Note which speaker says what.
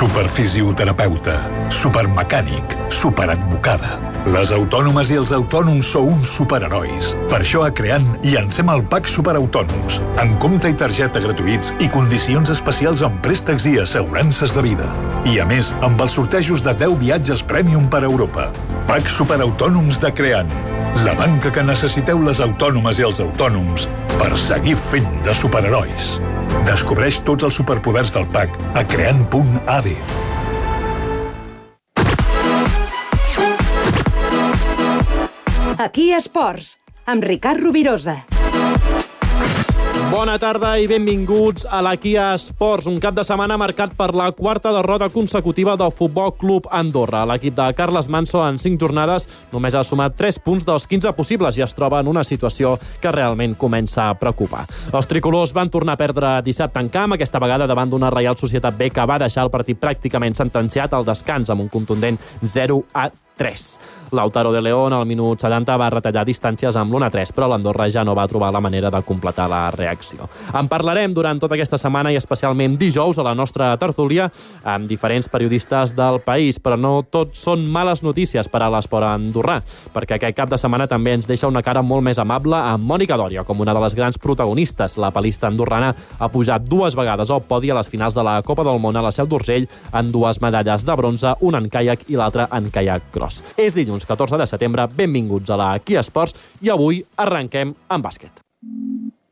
Speaker 1: superfisioterapeuta, supermecànic, superadvocada. Les autònomes i els autònoms sou uns superherois. Per això a Creant llancem el PAC Superautònoms, amb compte i targeta gratuïts i condicions especials en préstecs i assegurances de vida. I a més, amb els sortejos de 10 viatges Premium per Europa. PAC Superautònoms de Creant. La banca que necessiteu les autònomes i els autònoms per seguir fent de superherois. Descobreix tots els superpoders del PAC a creant.ad.
Speaker 2: Aquí Esports, amb Ricard Rovirosa.
Speaker 3: Bona tarda i benvinguts a la Kia Esports, un cap de setmana marcat per la quarta derrota consecutiva del Futbol Club Andorra. L'equip de Carles Manso en 5 jornades només ha sumat 3 punts dels 15 possibles i es troba en una situació que realment comença a preocupar. Els tricolors van tornar a perdre dissabte en camp, aquesta vegada davant d'una Reial Societat B que va deixar el partit pràcticament sentenciat al descans amb un contundent 0-3. Lautaro de León al minut 70 va retallar distàncies amb l'1-3, però l'Andorra ja no va trobar la manera de completar la reacció. En parlarem durant tota aquesta setmana i especialment dijous a la nostra tertúlia amb diferents periodistes del país, però no tot són males notícies per a l'esport andorrà, perquè aquest cap de setmana també ens deixa una cara molt més amable amb Mònica Dòria, com una de les grans protagonistes. La palista andorrana ha pujat 2 vegades al podi a les finals de la Copa del Món a la Seu d'Urgell en 2 medalles de bronze, una en caiac i l'altra en caiac cross. És dilluns 14 de setembre, benvinguts a la Kia Esports i avui arrenquem amb bàsquet.